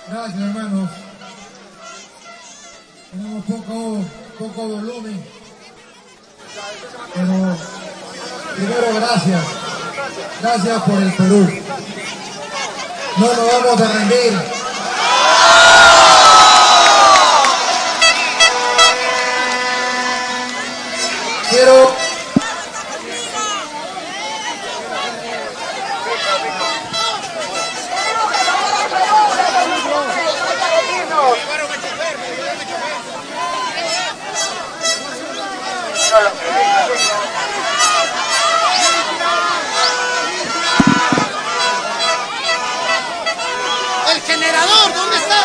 Gracias, hermanos. Tenemos poco volumen. Pero primero gracias. Gracias por el Perú. No nos vamos a rendir. Quiero ¡el generador! ¿Dónde está?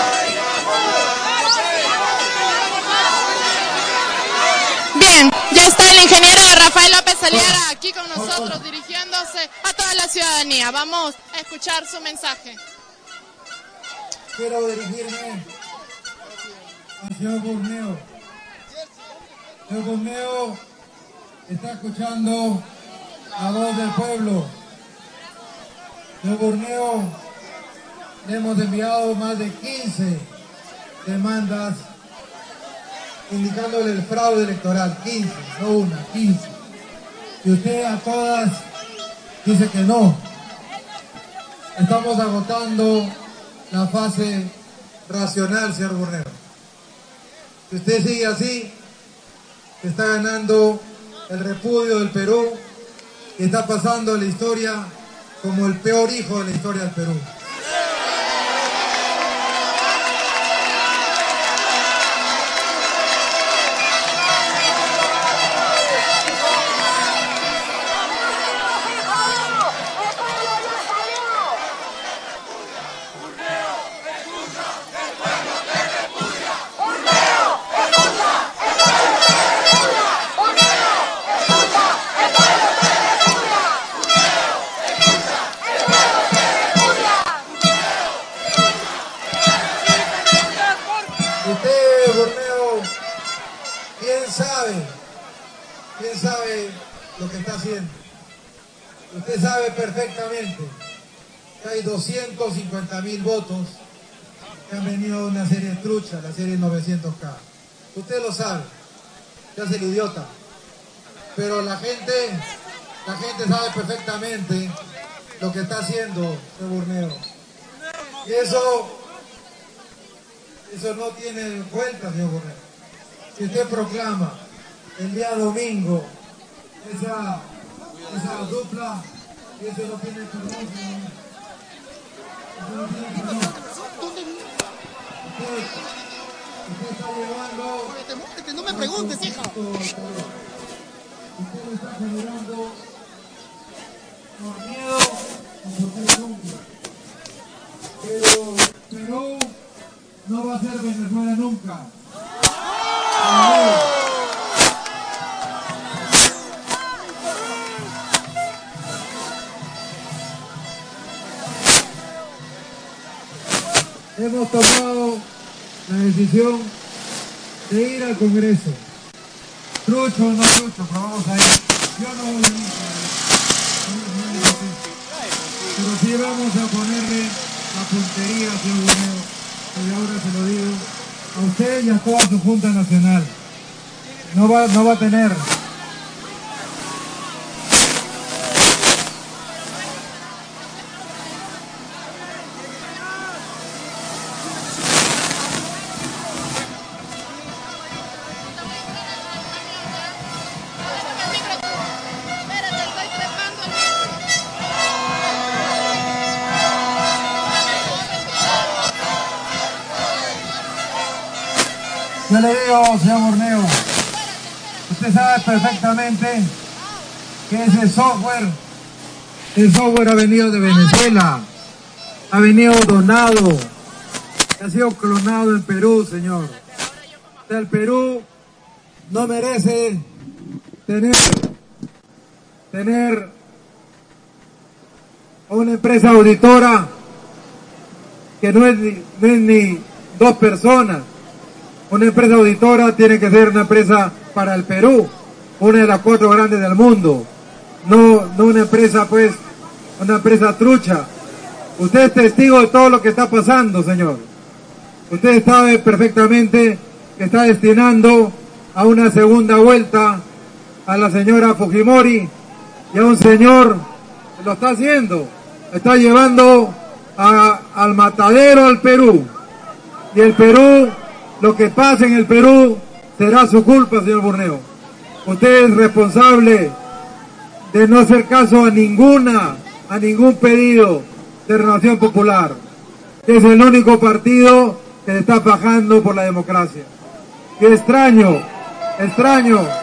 Bien, ya está el ingeniero Rafael López Aliara aquí con nosotros dirigiéndose a toda la ciudadanía. Vamos a escuchar su mensaje. Quiero dirigirme al señor Burneo. Señor Burneo está escuchando la voz del pueblo. Señor Burneo, le hemos enviado más de 15 demandas indicándole el fraude electoral. 15, no una, 15. Y usted a todas dice que no. Estamos agotando la fase racional, señor Burneo. Si usted sigue así, está ganando el repudio del Perú y está pasando a la historia como el peor hijo de la historia del Perú. ¿Quién sabe lo que está haciendo? Usted sabe perfectamente que hay 250.000 votos que han venido de una serie trucha, la serie 900K. Usted lo sabe, se hace el idiota. Pero la gente sabe perfectamente lo que está haciendo el Burneo. Y eso no tiene vuelta, señor Burneo. Si usted proclama el día domingo esa dupla, y eso no tiene perdón, señor. Eso no tiene perdón. Usted está llevando... No me preguntes, hija. Usted lo está generando por miedo o por costumbre. Pero Perú no va a ser Venezuela nunca. Hemos tomado la decisión de ir al Congreso. Trucho o no trucho, pero vamos a ir. Yo no voy a ir. Pero sí vamos a ponerle la puntería, señor Burneo, y ahora se lo digo a usted y a toda su Junta Nacional. No va a tener. Yo le digo, señor Burneo, usted sabe perfectamente que ese software, el software ha venido de Venezuela, ha venido donado, ha sido clonado en Perú, señor. O sea, el Perú no merece tener una empresa auditora que no es ni dos personas. Una empresa auditora tiene que ser una empresa para el Perú, una de las 4 grandes del mundo, no una empresa una empresa trucha. Usted es testigo de todo lo que está pasando, señor. Usted sabe perfectamente que está destinando a una segunda vuelta a la señora Fujimori y a un señor que lo está haciendo, está llevando al matadero al Perú. Y el Perú, lo que pase en el Perú será su culpa, señor Burneo. Usted es responsable de no hacer caso a ningún pedido de Renovación Popular, que es el único partido que se está bajando por la democracia. Y extraño